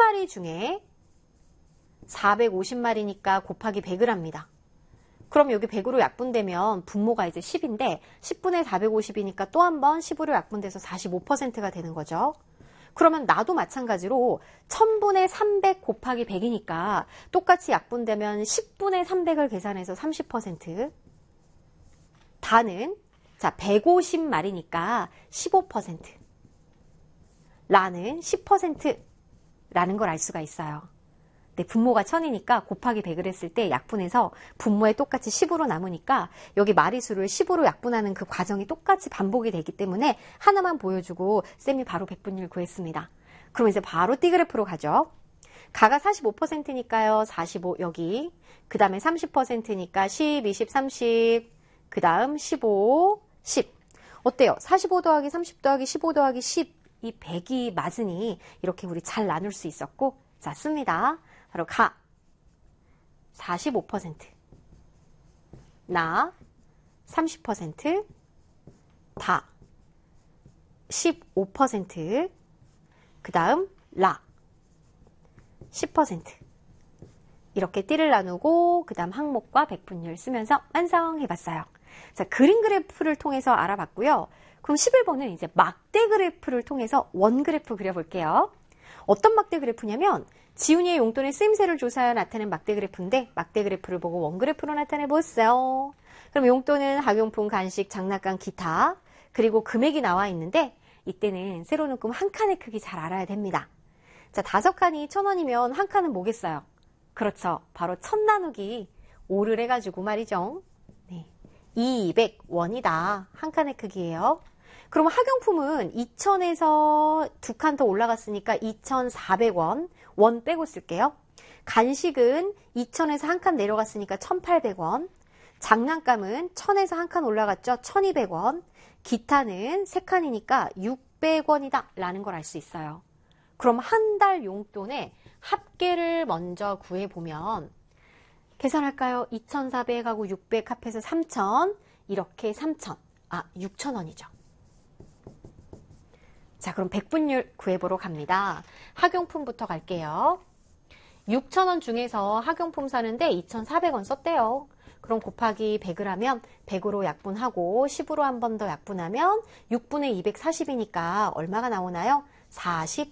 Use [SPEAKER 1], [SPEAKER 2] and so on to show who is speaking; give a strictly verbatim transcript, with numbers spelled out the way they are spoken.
[SPEAKER 1] 마리 중에 사백오십 마리니까 곱하기 백을 합니다. 그럼 여기 백으로 약분되면 분모가 이제 십인데 십분의 사백오십이니까 또 한 번 십으로 약분돼서 사십오 퍼센트가 되는 거죠. 그러면 나도 마찬가지로 천분의 삼백 곱하기 백이니까 똑같이 약분되면 십분의 삼백을 계산해서 삼십 퍼센트. 다는 자 백오십 마리니까 십오 퍼센트. 라는 십 퍼센트라는 걸 알 수가 있어요. 네, 분모가 천이니까 곱하기 백을 했을 때 약분해서 분모에 똑같이 십으로 남으니까 여기 마리수를 십으로 약분하는 그 과정이 똑같이 반복이 되기 때문에 하나만 보여주고 쌤이 바로 백분율 구했습니다. 그럼 이제 바로 D그래프로 가죠. 가가 사십오 퍼센트니까요. 사십오 여기. 그 다음에 삼십 퍼센트니까 십, 이십, 삼십. 그 다음 십오, 십. 어때요? 사십오 더하기 삼십 더하기 십오 더하기 십. 이 백이 맞으니 이렇게 우리 잘 나눌 수 있었고 자 씁니다. 바로 가 사십오 퍼센트, 나 삼십 퍼센트, 다 십오 퍼센트, 그 다음 라 십 퍼센트. 이렇게 띠를 나누고 그 다음 항목과 백분율 쓰면서 완성해봤어요. 자, 그림 그래프를 통해서 알아봤고요. 그럼 십일 번은 이제 막대 그래프를 통해서 원 그래프 그려볼게요. 어떤 막대 그래프냐면 지훈이의 용돈의 쓰임새를 조사하여 나타낸 막대 그래프인데 막대 그래프를 보고 원 그래프로 나타내보세요. 그럼 용돈은 학용품, 간식, 장난감, 기타 그리고 금액이 나와 있는데 이때는 세로 묶음 한 칸의 크기 잘 알아야 됩니다. 자, 다섯 칸이 천 원이면 한 칸은 뭐겠어요? 그렇죠. 바로 천 나누기 오를 해가지고 말이죠. 네. 이백 원이다. 한 칸의 크기예요. 그럼 학용품은 이천에서 두 칸 더 올라갔으니까 이천사백 원, 원 빼고 쓸게요. 간식은 이천에서 한 칸 내려갔으니까 천팔백 원. 장난감은 천에서 한 칸 올라갔죠. 천이백 원. 기타는 세 칸이니까 육백 원이다 라는 걸 알 수 있어요. 그럼 한 달 용돈의 합계를 먼저 구해보면 계산할까요? 이천사백하고 육백 합해서 삼천, 이렇게 삼천, 아 육천 원이죠. 자, 그럼 백분율 구해보러 갑니다. 학용품부터 갈게요. 육천 원 중에서 학용품 사는데 이천사백 원 썼대요. 그럼 곱하기 백을 하면 백으로 약분하고 십으로 한 번 더 약분하면 육분의 이백사십이니까 얼마가 나오나요? 사십